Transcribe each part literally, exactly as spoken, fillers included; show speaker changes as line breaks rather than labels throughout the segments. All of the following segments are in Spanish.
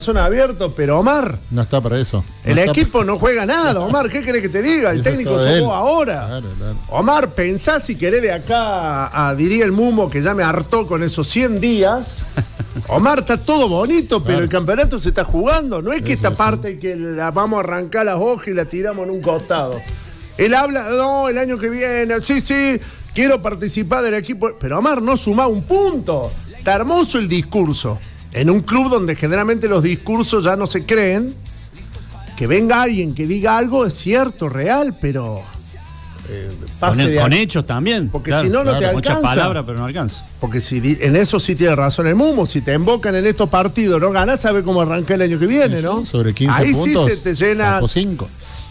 Son abiertos, pero Omar
no está para eso. No
el
está
equipo
para...
no juega nada, Omar. ¿Qué querés que te diga? El
eso
técnico
sos
vos ahora.
Claro, claro.
Omar, pensá si querés de acá a, a diría el Mumo, que ya me hartó con esos cien días. Omar, está todo bonito, pero
claro.
el campeonato se está jugando. No es que
eso,
esta
eso.
parte que la vamos a arrancar las hojas y la tiramos en un costado. Él habla, no, el año que viene, sí, sí, quiero participar del equipo. Pero Omar, no sumá un punto. Está hermoso el discurso. En un club donde generalmente los discursos ya no se creen, que venga alguien que diga algo es cierto, real, pero eh, pase
con,
de
con
ahí.
hechos también.
Porque
claro,
si no, no
claro,
te alcanza.
Muchas palabras, pero no alcanza.
Porque si di- en eso sí tiene razón el Mumo. Si te embocan en estos partidos, no ganás, sabes cómo arranca el año que viene,
Sí,
¿no?
sobre quince
ahí
puntos,
sí se te llena
sacó cinco.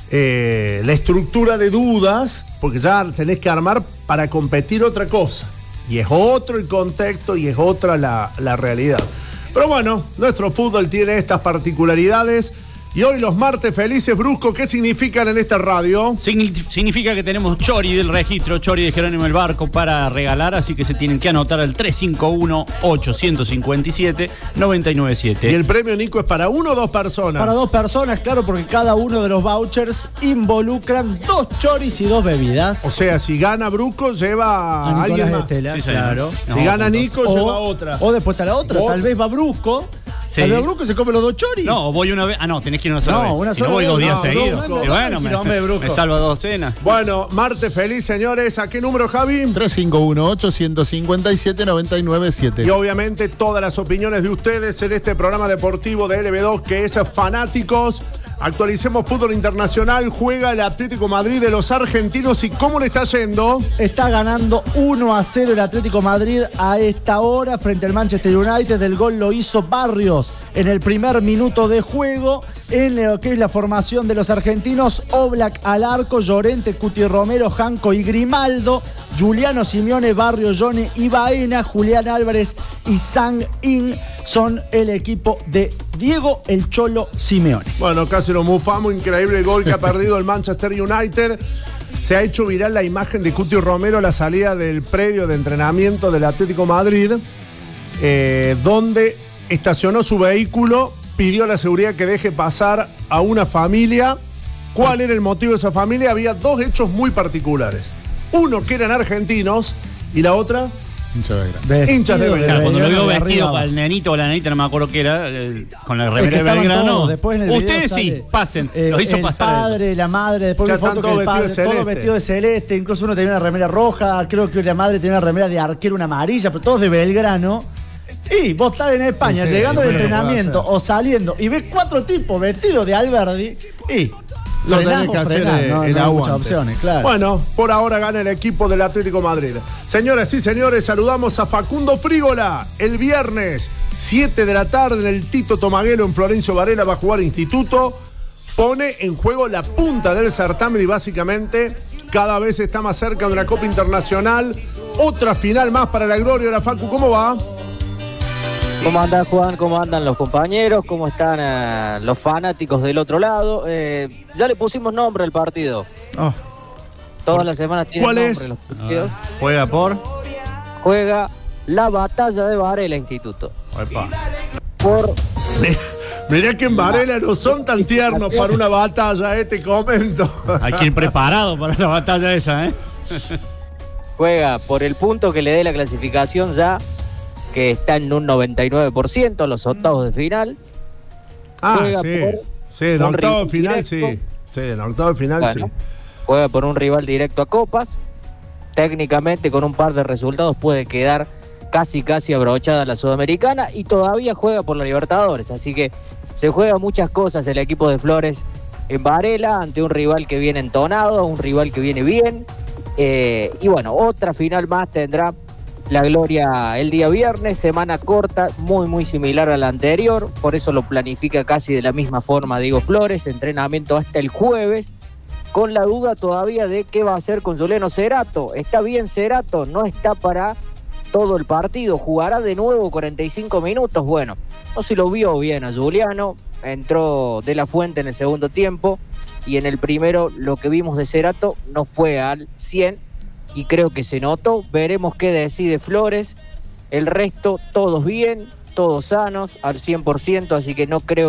eh, la estructura de dudas, porque ya tenés que armar para competir otra cosa. Y es otro el contexto y es otra la, la realidad. Pero bueno, nuestro fútbol tiene estas particularidades. Y hoy los martes felices, Brusco, ¿qué significan en esta radio?
Signi- Significa que tenemos Chori del registro, Chori de Jerónimo el Barco para regalar, así que se tienen que anotar al tres cinco uno, ocho cinco siete, nueve nueve siete.
Y el premio, Nico, es para uno o dos personas.
Para dos personas, claro, porque cada uno de los vouchers involucran dos choris y dos bebidas.
O sea, si gana Brusco, lleva
a
a alguien
Nicolás
más.
Estela,
Sí, señor.
claro.
Nos
Si
vamos
gana
juntos.
Nico, lleva otra.
O después está la otra,
O-
tal vez va Brusco.
Sí.
Tal vez Brusco se come los dos choris.
No, voy una vez. Ah, no, tenés que ir una sola
No,
vez.
una
Si
sola
no voy
vez,
dos días
no,
seguidos.
no, no,
y
no,
bueno,
no,
me,
no, hombre, Brusco.
me salva dos cenas.
Bueno, martes feliz, señores. ¿A qué número, Javi?
tres cinco uno, ocho cinco siete, nueve nueve siete.
Y obviamente todas las opiniones de ustedes en este programa deportivo de L B dos que es Fanáticos. Actualicemos fútbol internacional. Juega el Atlético Madrid de los argentinos. ¿Y cómo le está yendo?
Está ganando uno a cero el Atlético Madrid a esta hora frente al Manchester United. El gol lo hizo Barrios en el primer minuto de juego. En lo que es la formación de los argentinos, Oblak al arco, Llorente, Cuti Romero, Janco y Grimaldo, Juliano Simeone, Barrio, Jone y Baena, Julián Álvarez y Sang In son el equipo de Diego el Cholo Simeone.
Bueno, casi lo mufamos. Increíble gol que ha perdido el Manchester United. Se ha hecho viral la imagen de Cuti Romero a la salida del predio de entrenamiento del Atlético Madrid, eh, donde estacionó su vehículo, pidió a la seguridad que deje pasar a una familia. ¿Cuál era el motivo de esa familia? Había dos hechos muy particulares. Uno, que eran argentinos, y la otra,
Hincha de Belgrano.
Vestido
hinchas de
de
Belgrano.
Claro, cuando lo
Belgrano
veo
de
vestido
arriba
para el nenito o la nenita, no me acuerdo qué era, eh, con la
Es
remera
que
de
estaban
Belgrano.
todos, después en el video
Ustedes sí,
sale,
pasen.
eh,
los hizo
el
pasar.
padre, la madre, después
Ya
vi foto
están
que el
todos
padre,
vestidos de
todo
celeste.
vestido de celeste, incluso uno tenía una remera roja, creo que la madre tenía una remera de arquero, una amarilla, pero todos de Belgrano. Y vos estás en España,
Sí,
llegando
sí,
de
sí,
entrenamiento
puede
o saliendo, y ves cuatro tipos vestidos de Alberdi, y
Lo
frenás
tenés
o
que hacer
frenás,
el,
no,
el
no hay
aguante.
muchas opciones, claro.
Bueno, por ahora gana el equipo del Atlético Madrid. Señoras y señores, saludamos a Facundo Frígola. El viernes, siete de la tarde, en el Tito Tomaguelo en Florencio Varela va a jugar Instituto. Pone en juego la punta del certamen y básicamente cada vez está más cerca de una Copa Internacional. Otra final más para la gloria de la Facu. ¿Cómo va?
¿Cómo andan, Juan? ¿Cómo andan los compañeros? ¿Cómo están eh, los fanáticos del otro lado? Eh, ya le pusimos nombre al partido.
Oh,
Todas las semanas tienen
¿Cuál
nombre
es?
los partidos.
Juega por.
Juega la batalla de Varela Instituto.
Epa.
Por
Mirá que en Varela no son tan tiernos para una batalla, eh, te comento.
Hay que ir preparado para la batalla esa, ¿eh?
Juega por el punto que le dé la clasificación ya, que está en un noventa y nueve por ciento, los octavos de final.
Ah,
Juega
sí.
por
Sí, en
un
octavo de
rival
final,
directo.
sí. Sí, en octavo de final,
Bueno,
sí.
juega por un rival directo a Copas. Técnicamente, con un par de resultados puede quedar casi casi abrochada la Sudamericana y todavía juega por la Libertadores. Así que se juega muchas cosas el equipo de Flores en Varela ante un rival que viene entonado, un rival que viene bien. Eh, y bueno, otra final más tendrá la Gloria el día viernes, semana corta, muy muy similar a la anterior, por eso lo planifica casi de la misma forma Diego Flores, entrenamiento hasta el jueves, con la duda todavía de qué va a hacer con Juliano Cerato. ¿Está bien Cerato? No está para todo el partido, jugará de nuevo cuarenta y cinco minutos. Bueno, no se lo vio bien a Juliano, entró De La Fuente en el segundo tiempo y en el primero lo que vimos de Cerato no fue al cien y creo que se notó. Veremos qué decide Flores. El resto, todos bien. todos sanos, al cien por ciento, así que no creo